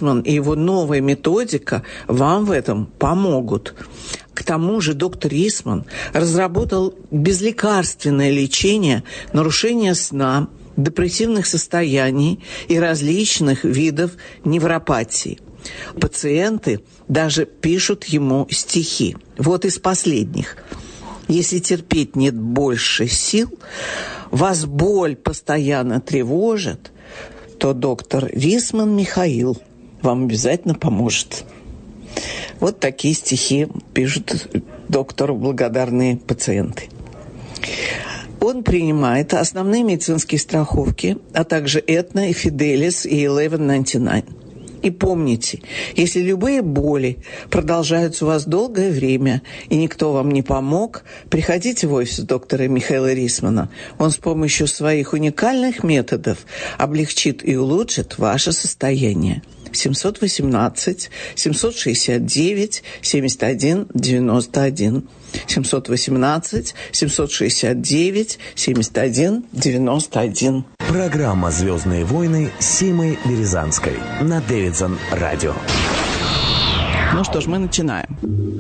Рисман и его новая методика вам в этом помогут. К тому же доктор Рисман разработал безлекарственное лечение нарушения сна, депрессивных состояний и различных видов невропатии. Пациенты даже пишут ему стихи. Вот из последних. «Если терпеть нет больше сил, вас боль постоянно тревожит, то доктор Рисман Михаил вам обязательно поможет». Вот такие стихи пишут доктору благодарные пациенты. Он принимает основные медицинские страховки, а также Aetna и Fidelis и 1199. И помните, если любые боли продолжаются у вас долгое время, и никто вам не помог, приходите в офис доктора Михаила Рисмана. Он с помощью своих уникальных методов облегчит и улучшит ваше состояние. 718-769-71-91. 718-769-71-91. Программа «Звездные войны» с Симой Березанской на Дэвидсон Радио. Ну что ж, мы начинаем.